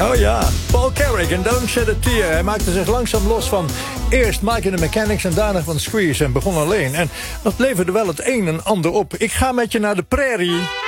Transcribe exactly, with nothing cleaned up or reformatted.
Oh ja, Paul Carrick en Don't Shed a Tear. Hij maakte zich langzaam los van eerst Mike and the Mechanics en daarna van Squeeze en begon alleen. En dat leverde wel het een en ander op. Ik ga met je naar de prairie.